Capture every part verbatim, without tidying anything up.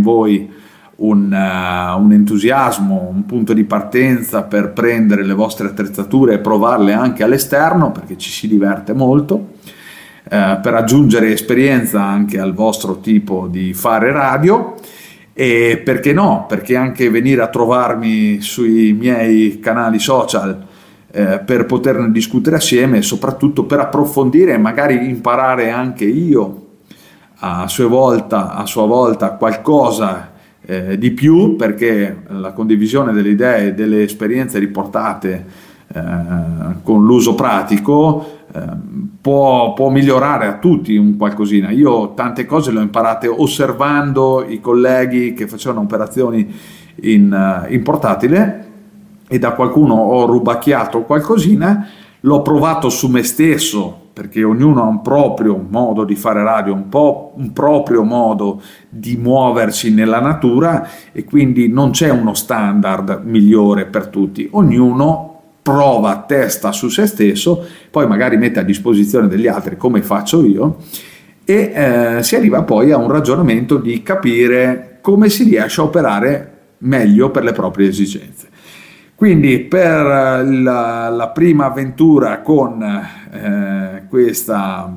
voi un, uh, un entusiasmo, un punto di partenza per prendere le vostre attrezzature e provarle anche all'esterno, perché ci si diverte molto, uh, per aggiungere esperienza anche al vostro tipo di fare radio. E perché no? Perché anche venire a trovarmi sui miei canali social eh, per poterne discutere assieme, e soprattutto per approfondire e magari imparare anche io a sua volta, a sua volta qualcosa eh, di più, perché la condivisione delle idee e delle esperienze riportate eh, con l'uso pratico eh, può, può migliorare a tutti un qualcosina. Io tante cose le ho imparate osservando i colleghi che facevano operazioni in, in portatile, e da qualcuno ho rubacchiato qualcosina, l'ho provato su me stesso, perché ognuno ha un proprio modo di fare radio, un po' un proprio modo di muoversi nella natura, e quindi non c'è uno standard migliore per tutti. Ognuno prova testa su se stesso, poi magari mette a disposizione degli altri come faccio io, e eh, si arriva poi a un ragionamento di capire come si riesce a operare meglio per le proprie esigenze. Quindi per la, la prima avventura con eh, questa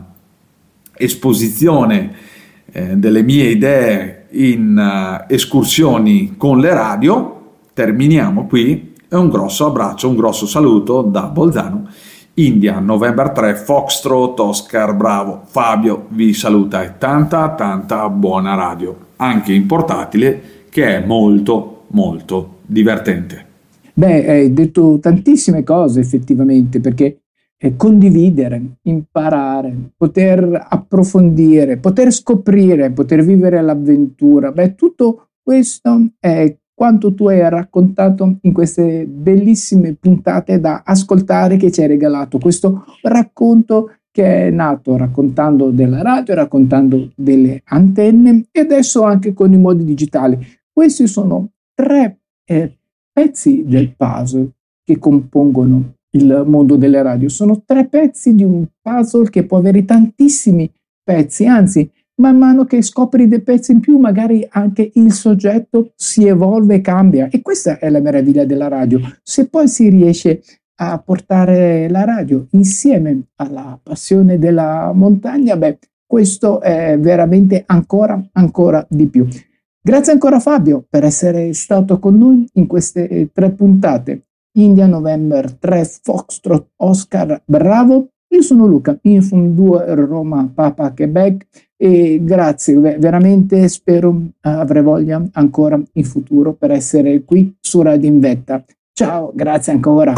esposizione eh, delle mie idee in uh, escursioni con le radio, terminiamo qui, e un grosso abbraccio, un grosso saluto da Bolzano, India, November tre, Foxtrot, Oscar, Bravo. Fabio vi saluta, e tanta tanta buona radio, anche in portatile, che è molto molto divertente. Beh, hai detto tantissime cose effettivamente, perché eh, condividere, imparare, poter approfondire, poter scoprire, poter vivere l'avventura, beh, tutto questo è quanto tu hai raccontato in queste bellissime puntate da ascoltare, che ci hai regalato questo racconto che è nato raccontando della radio, raccontando delle antenne, e adesso anche con i modi digitali. Questi sono tre eh, pezzi del puzzle che compongono il mondo delle radio. Sono tre pezzi di un puzzle che può avere tantissimi pezzi, anzi, man mano che scopri dei pezzi in più, magari anche il soggetto si evolve e cambia. E questa è la meraviglia della radio. Se poi si riesce a portare la radio insieme alla passione della montagna, beh, questo è veramente ancora, ancora di più. Grazie ancora Fabio per essere stato con noi in queste tre puntate. India, November tre, Foxtrot, Oscar, Bravo. Io sono Luca, Infum due, Roma, Papa, Quebec, e grazie, veramente spero avrei voglia ancora in futuro per essere qui su Radio Invetta. Ciao, grazie ancora.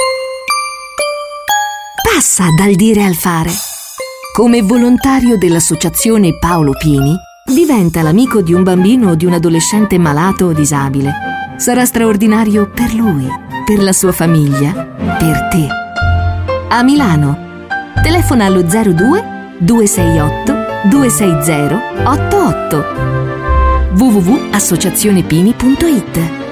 Passa dal dire al fare. Come volontario dell'associazione Paolo Pini, diventa l'amico di un bambino o di un adolescente malato o disabile. Sarà straordinario per lui, per la sua famiglia, per te. A Milano. Telefona allo zero due due sei otto due sei zero otto otto. w w w punto associazione pini punto it.